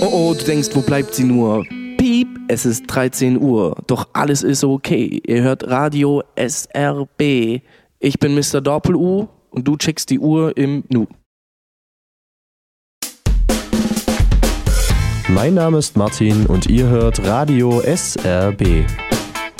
Oh oh, du denkst, wo bleibt sie nur? Piep, es ist 13 Uhr, doch alles ist okay. Ihr hört Radio SRB. Ich bin Mr. Doppel-U und du checkst die Uhr im Nu. Mein Name ist Martin und ihr hört Radio SRB.